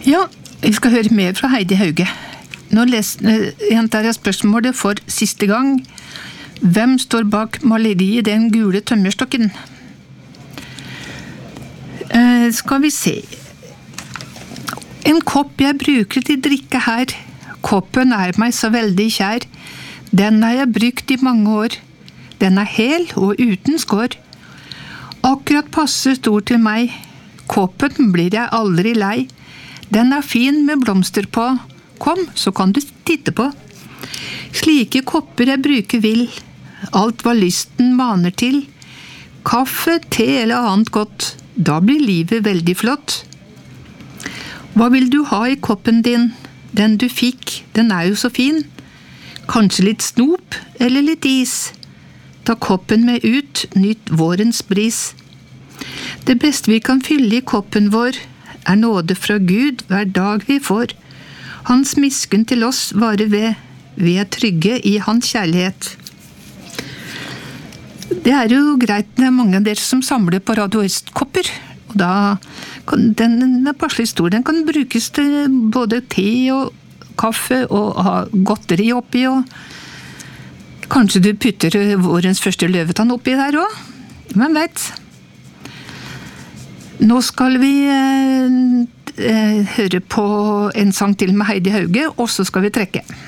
Ja, vi skal høre mer fra Heidi Hauge. Nå gjentar jeg spørsmålet for siste gang. Hvem står bak maleriet Den gule tømmerstokken? Skal vi se. En kopp jeg bruker til drikke her. Koppen meg så veldig kjær. Den har jeg brukt i mange år. Den hel og uten skår. Akkurat passe stor til meg. Koppen blir jeg aldri lei. Den fin med blomster på. Kom, så kan du titte på. Slike kopper jeg bruker vil. Alt hva lysten maner til. Kaffe, te eller annet godt. Da blir livet veldig flott. Hva vil du ha i koppen din? Den du fikk, den jo så fin. Kanskje litt snop eller litt is. Ta koppen med ut, nyt vårens bris. Det beste vi kan fylle i koppen vår nåde fra Gud hver dag vi får. Hans miskunn til oss varer ved. Vi trygge i hans kjærlighet. Det jo greit, det mange av dere som samler på Radio Øst-kopper. Og da den passelig stor. Den kan brukes til både te og kaffe og ha godteri oppi. Og kanskje du putter vårens første løvetann oppi der også. Hvem vet? Nå skal vi høre på en sang til med Heidi Hauge, og så skal vi trekke.